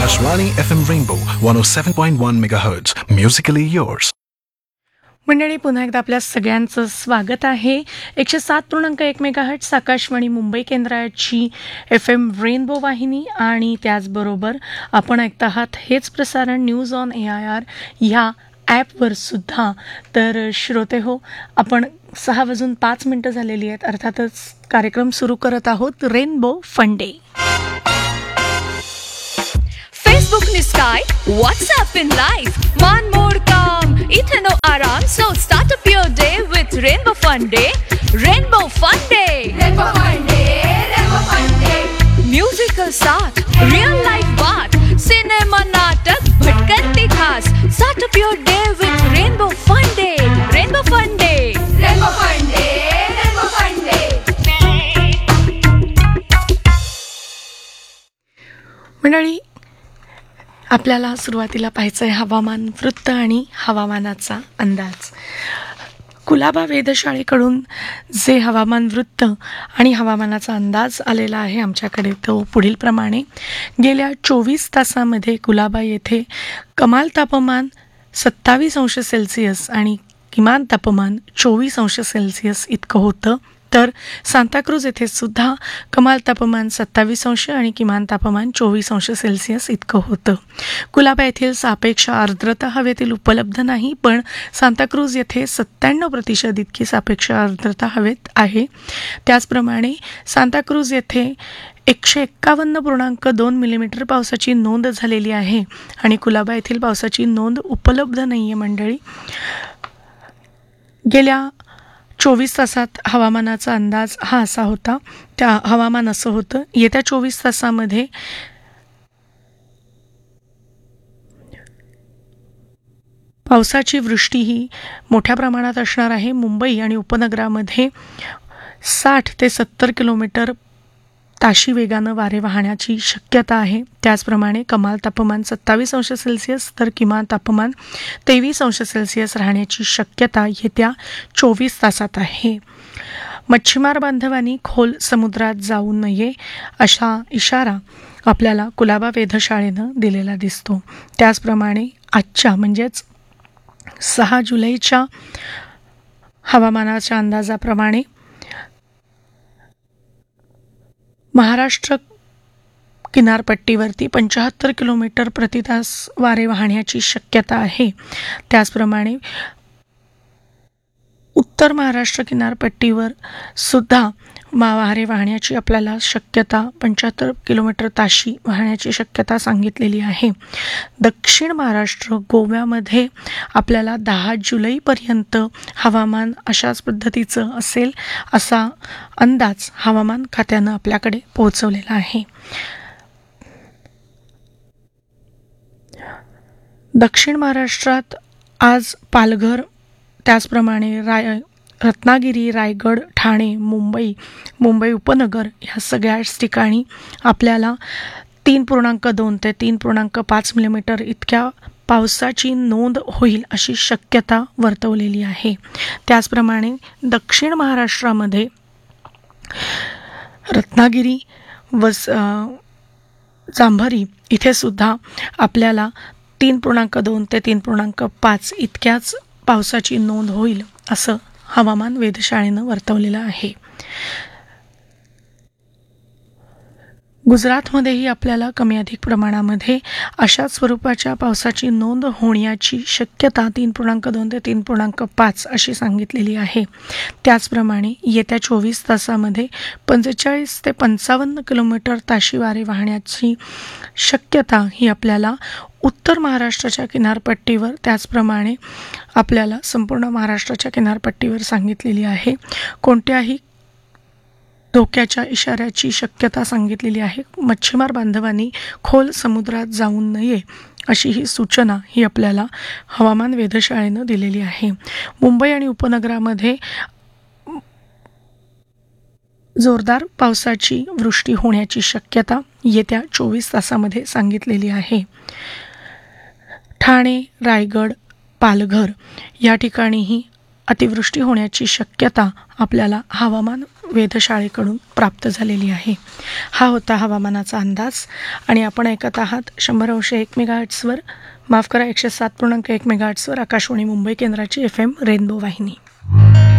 Akashvani FM Rainbow 107.1 MHz. Musically yours. मंडळी, पुन्हा एकदा आपल्या सगळ्यांचं स्वागत आहे. 107.1 मेगाहर्ट्झ आकाशवाणी मुंबई केंद्राची FM रेनबो वाहिनी आणि त्याचबरोबर आपण ऐकत आहात हेच प्रसारण न्यूज ऑन AIR ह्या ॲपवर सुद्धा. तर श्रोते हो, आपण 6:05 झालेली आहेत. अर्थातच कार्यक्रम सुरू करत आहोत rainbow fun day. Facebook ni Sky, WhatsApp in live, man more calm, ithano aram, so start up your day with Rainbow Fun Day. Rainbow Fun Day. Rainbow Fun Day. Rainbow Fun Day. Musical साथ, real life बात, cinema नाटक, भटकंती खास. Start up your day with Rainbow Fun Day. Rainbow Fun Day. Rainbow Fun Day. Rainbow Fun Day. मंडळी, आपल्याला सुरुवातीला पाहायचं आहे हवामान वृत्त आणि हवामानाचा अंदाज. कुलाबा वेधशाळेकडून जे हवामान वृत्त आणि हवामानाचा अंदाज आलेला आहे आमच्याकडे तो पुढील प्रमाणे. गेल्या 24 तासामध्ये कुलाबा येथे कमाल तापमान 27°C आणि किमान तापमान 24°C इतकं होतं. तर सांताक्रूज येथे सुद्धा कमाल तापमान 27° आणि किमान तापमान 24°C इतकं होतं. कुलाबा येथील सापेक्ष आर्द्रता हवेतील उपलब्ध नाही, पण सांताक्रूज येथे 97% इतकी सापेक्ष आर्द्रता हवेत आहे. त्याचप्रमाणे सांताक्रूज येथे 151.2 मिलीमीटर पावसाची नोंद झालेली आहे आणि कुलाबा येथील पावसाची नोंद उपलब्ध नाही आहे. मंडळी, गेल्या 24 तासात हवामानाचा अंदाज हा असा होता. त्या हवामान असं होतं: येत्या 24 तासामध्ये पावसाची वृष्टी ही मोठ्या प्रमाणात असणार आहे. मुंबई आणि उपनगरामध्ये 60 ते 70 किलोमीटर ताशी वेगानं वारे वाहण्याची शक्यता आहे. त्याचप्रमाणे कमाल तापमान 27°C तर किमान तापमान 23°C राहण्याची शक्यता येत्या 24 तासात आहे. मच्छीमार बांधवांनी खोल समुद्रात जाऊ नये असा इशारा आपल्याला कुलाबा वेधशाळेनं दिलेला दिसतो. त्याचप्रमाणे आजच्या म्हणजेच 6 जुलैच्या हवामानाच्या अंदाजाप्रमाणे महाराष्ट्र किनारपट्टीवरती 75 किलोमीटर प्रति तास वारे वाहण्याची शक्यता आहे. त्याचप्रमाणे उत्तर महाराष्ट्र किनारपट्टीवर सुद्धा वारे वाहण्याची आपल्याला शक्यता 75 किलोमीटर ताशी वाहण्याची शक्यता सांगितलेली आहे. दक्षिण महाराष्ट्र गोव्यामध्ये आपल्याला 10 जुलैपर्यंत हवामान अशाच पद्धतीचं असेल असा अंदाज हवामान खात्यानं आपल्याकडे पोहोचवलेला आहे. दक्षिण महाराष्ट्रात आज पालघर, त्याचप्रमाणे रत्नागिरी, रायगड, ठाणे, मुंबई उपनगर ह्या सगळ्याच ठिकाणी आपल्याला 3.2 ते 3.5 मिलीमीटर इतक्या पावसाची नोंद होईल अशी शक्यता वर्तवलेली आहे. त्याचप्रमाणे दक्षिण महाराष्ट्रामध्ये रत्नागिरी व जांभरी इथे सुद्धा आपल्याला 3.2 ते 3.5 इतक्याच पावसाची नोंद होईल असं हवामान वेधशाळेनं वर्तवलेलं आहे. गुजरातमध्येही आपल्याला कमी अधिक प्रमाणामध्ये अशाच स्वरूपाच्या पावसाची नोंद होण्याची शक्यता 3.2 ते 3.5 अशी सांगितलेली आहे. त्याचप्रमाणे येत्या 24 तासामध्ये 45 ते 55 किलोमीटर ताशी वारे वाहण्याची शक्यता ही आपल्याला उत्तर महाराष्ट्राच्या किनारपट्टीवर, त्याचप्रमाणे आपल्याला संपूर्ण महाराष्ट्राच्या किनारपट्टीवर सांगितलेली आहे. कोणत्याही धोक्याच्या इशाऱ्याची शक्यता सांगितलेली आहे. मच्छीमार बांधवांनी खोल समुद्रात जाऊ नये अशी ही सूचना ही आपल्याला हवामान वेधशाळेनं दिलेली आहे. मुंबई आणि उपनगरामध्ये जोरदार पावसाची वृष्टी होण्याची शक्यता येत्या 24 तासामध्ये सांगितलेली आहे. ठाणे, रायगड, पालघर या ठिकाणीही अतिवृष्टी होण्याची शक्यता आपल्याला हवामान वेधशाळेकडून प्राप्त झालेली आहे. हा होता हवामानाचा अंदाज आणि आपण ऐकत आहात 100.1 मेगाहर्ट्सवर, माफ करा 107.1 मेगाहर्ट्सवर आकाशवाणी मुंबई केंद्राची FM रेनबो वाहिनी.